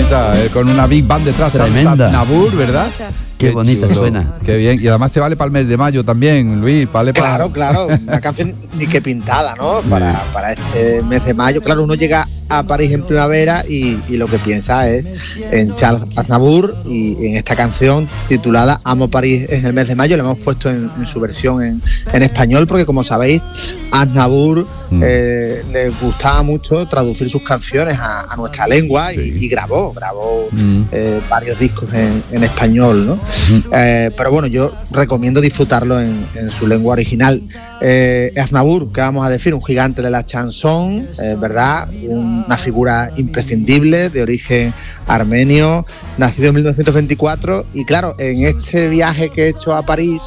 bonita, con una big band detrás, Tremenda. Aznavour, ¿verdad? Qué bonita chulo, suena. Qué bien, y además te vale para el mes de mayo también, Luis, vale para... Claro, una canción ni que pintada, ¿no? Para este mes de mayo. Claro, uno llega a París en primavera y lo que piensa es en Charles Aznavour y en esta canción titulada Amo París en el mes de mayo. La hemos puesto en su versión en español porque, como sabéis, a Aznavour le gustaba mucho traducir sus canciones a nuestra lengua y grabó varios discos en español, ¿no? Pero bueno, yo recomiendo disfrutarlo en su lengua original. Aznavour, que vamos a decir, un gigante de la chanson, ¿verdad? Una figura imprescindible de origen armenio, nacido en 1924, y claro, en este viaje que he hecho a París,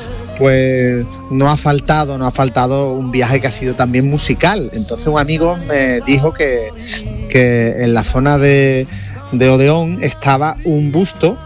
pues no ha faltado un viaje que ha sido también musical. Entonces un amigo me dijo que en la zona de Odeón estaba un busto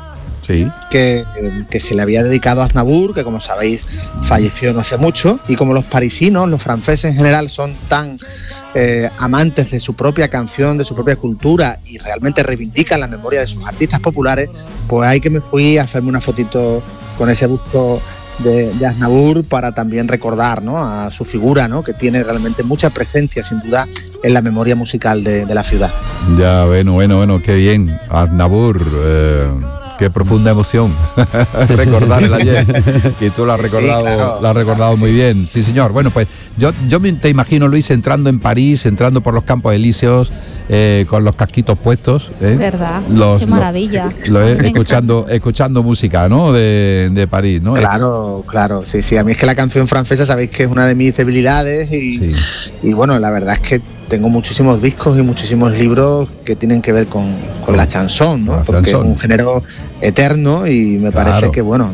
que se le había dedicado a Aznavour, que, como sabéis, falleció no hace mucho, y como los parisinos, los franceses en general, son tan amantes de su propia canción, de su propia cultura, y realmente reivindican la memoria de sus artistas populares, pues ahí que me fui a hacerme una fotito con ese busto de Aznavour para también recordar, ¿no?, a su figura, ¿no?, que tiene realmente mucha presencia, sin duda, en la memoria musical de la ciudad. Ya, bueno, qué bien. Aznavour, qué profunda emoción recordar el ayer, y tú lo has recordado, claro, lo has recordado muy bien. Sí, señor. Bueno, pues yo te imagino, Luis, entrando en París, entrando por los Campos Elíseos, con los casquitos puestos, verdad, qué maravilla. Escuchando música, ¿no?, de París, ¿no? Claro, sí. A mí es que la canción francesa, sabéis que es una de mis debilidades y bueno, la verdad es que tengo muchísimos discos y muchísimos libros que tienen que ver con la chanson, ¿no? Porque es un género eterno y me parece que, bueno,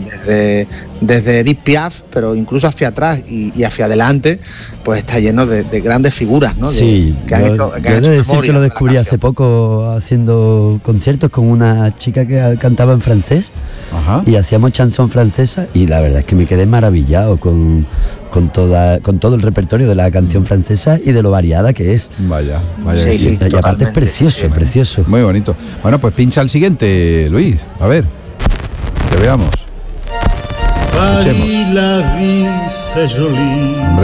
desde Edith Piaf, pero incluso hacia atrás y hacia adelante, pues está lleno de grandes figuras, ¿no? Sí, yo he de decir que lo descubrí hace poco haciendo conciertos con una chica que cantaba en francés. Ajá. Y hacíamos chanson francesa, y la verdad es que me quedé maravillado con todo el repertorio de la canción francesa y de lo variada que es. Vaya. Sí, y aparte es precioso. Muy bonito. Bueno, pues pincha el siguiente, Luis. A ver, que veamos. Escuchemos.